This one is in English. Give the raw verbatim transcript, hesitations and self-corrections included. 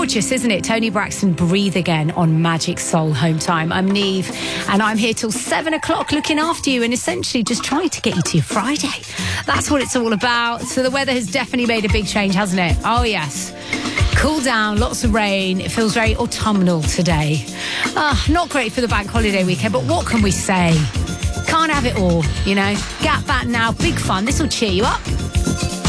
Gorgeous, isn't it? Tony Braxton, Breathe Again on Magic Soul Home Time. I'm Neve, and I'm here till seven o'clock looking after you and essentially just trying to get you to your Friday. That's what it's all about. So the weather has definitely made a big change, hasn't it? Oh, yes. Cool down, lots of rain. It feels very autumnal today. Ah, not great for the bank holiday weekend, but what can we say? Can't have it all, you know. Gap back now, big fun. This will cheer you up.